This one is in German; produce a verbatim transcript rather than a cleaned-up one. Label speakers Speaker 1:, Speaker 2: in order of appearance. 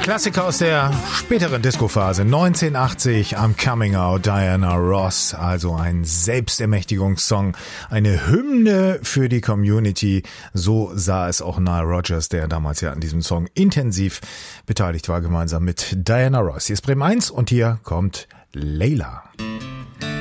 Speaker 1: Klassiker aus der späteren Disco-Phase. neunzehnhundertachtzig, I'm Coming Out, Diana Ross. Also ein Selbstermächtigungssong, eine Hymne für die Community. So sah es auch Nile Rodgers, der damals ja an diesem Song intensiv beteiligt war, gemeinsam mit Diana Ross. Hier ist Bremen eins und hier kommt Layla.